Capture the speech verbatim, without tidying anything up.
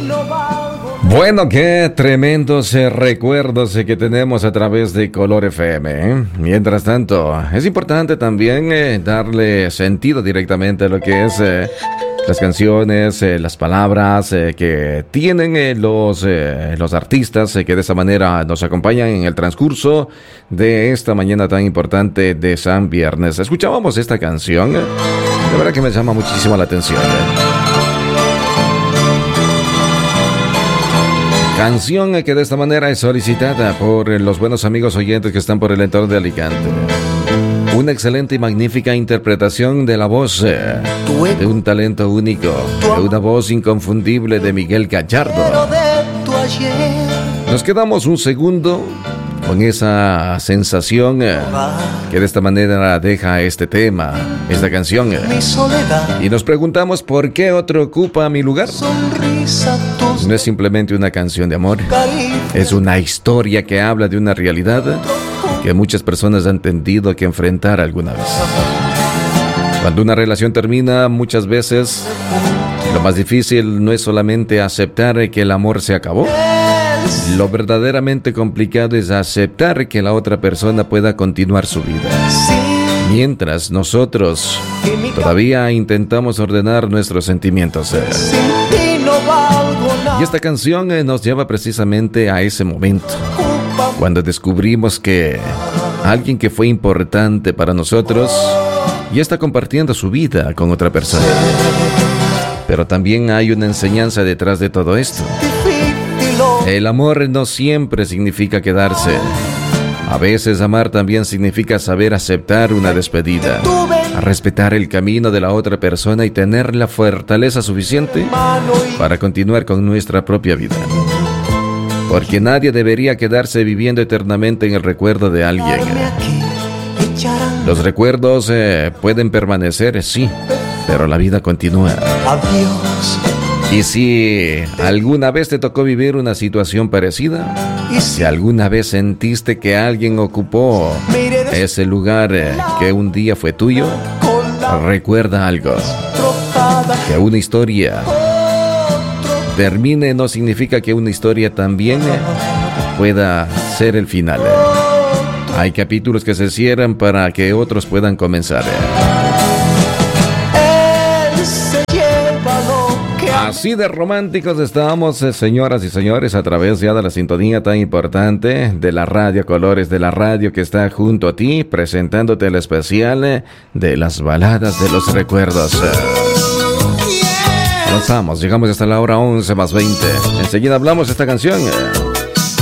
Bueno, qué tremendos eh, recuerdos eh, que tenemos a través de Color F M. ¿eh? Mientras tanto, es importante también eh, darle sentido directamente a lo que es eh, las canciones, eh, las palabras eh, que tienen eh, los, eh, los artistas eh, que de esa manera nos acompañan en el transcurso de esta mañana tan importante de San Viernes. Escuchábamos esta canción, eh, de verdad que me llama muchísimo la atención. Eh. Canción que de esta manera es solicitada por los buenos amigos oyentes que están por el entorno de Alicante. Una excelente y magnífica interpretación de la voz de un talento único, de una voz inconfundible de Miguel Gallardo. Nos quedamos un segundo con esa sensación que de esta manera deja este tema, esta canción. Y nos preguntamos por qué otro ocupa mi lugar. No es simplemente una canción de amor, es una historia que habla de una realidad que muchas personas han tenido que enfrentar alguna vez. Cuando una relación termina, muchas veces lo más difícil no es solamente aceptar que el amor se acabó. Lo verdaderamente complicado es aceptar que la otra persona pueda continuar su vida, mientras nosotros todavía intentamos ordenar nuestros sentimientos. Y esta canción eh, nos lleva precisamente a ese momento, cuando descubrimos que alguien que fue importante para nosotros ya está compartiendo su vida con otra persona. Pero también hay una enseñanza detrás de todo esto. El amor no siempre significa quedarse. A veces amar también significa saber aceptar una despedida, a respetar el camino de la otra persona y tener la fortaleza suficiente para continuar con nuestra propia vida. Porque nadie debería quedarse viviendo eternamente en el recuerdo de alguien. Los recuerdos eh, pueden permanecer, sí, pero la vida continúa. Adiós. Y si alguna vez te tocó vivir una situación parecida, si alguna vez sentiste que alguien ocupó ese lugar eh, que un día fue tuyo, recuerda algo, que una historia termine no significa que una historia también eh, pueda ser el final. Eh. Hay capítulos que se cierran para que otros puedan comenzar. Eh. Así de románticos estábamos, eh, señoras y señores, a través ya de la sintonía tan importante de la radio Colores, de la radio que está junto a ti, presentándote el especial eh, de las baladas de los recuerdos. Avanzamos, llegamos hasta la hora once más veinte. Enseguida hablamos de esta canción. Eh.